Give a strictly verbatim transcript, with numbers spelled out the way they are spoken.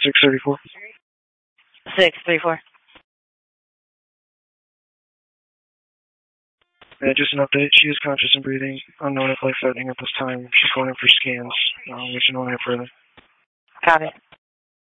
six thirty-four. six thirty-four. Uh, just an update. She is conscious and breathing. Unknown if life-threatening at this time. She's going in for scans. Um, we should know that further. Got it.